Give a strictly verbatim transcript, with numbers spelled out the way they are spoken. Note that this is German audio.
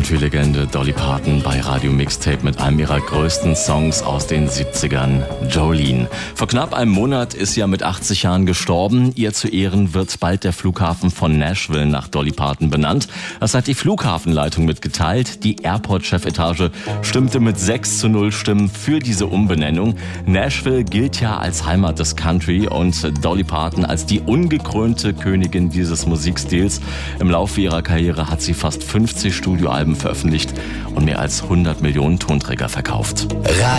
Country-Legende Dolly Parton bei Radio Mixtape mit einem ihrer größten Songs aus den siebzigern, Jolene. Vor knapp einem Monat ist sie ja mit achtzig Jahren gestorben. Ihr zu Ehren wird bald der Flughafen von Nashville nach Dolly Parton benannt. Das hat die Flughafenleitung mitgeteilt. Die Airport-Chefetage stimmte mit sechs zu null Stimmen für diese Umbenennung. Nashville gilt ja als Heimat des Country und Dolly Parton als die ungekrönte Königin dieses Musikstils. Im Laufe ihrer Karriere hat sie fast fünfzig Studioalben veröffentlicht und mehr als hundert Millionen Tonträger verkauft.